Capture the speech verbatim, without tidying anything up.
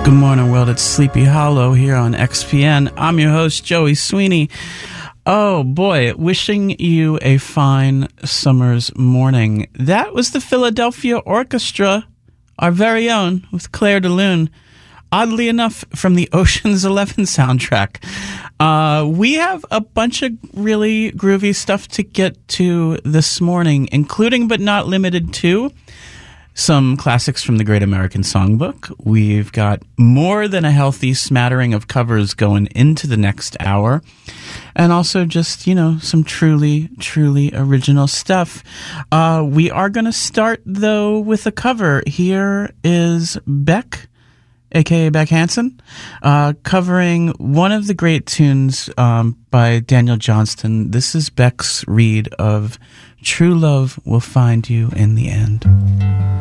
Good morning, world. It's Sleepy Hollow here on X P N. I'm your host, Joey Sweeney. Oh, boy, wishing you a fine summer's morning. That was the Philadelphia Orchestra, our very own, with Claire de Lune. Oddly enough, from the Ocean's Eleven soundtrack. Uh, we have a bunch of really groovy stuff to get to this morning, including but not limited to some classics from the Great American Songbook. We've got more than a healthy smattering of covers going into the next hour. And also just, you know, some truly, truly original stuff. Uh, we are going to start, though, with a cover. Here is Beck, a k a. Beck Hansen, uh, covering one of the great tunes um, by Daniel Johnston. This is Beck's read of True Love Will Find You in the End.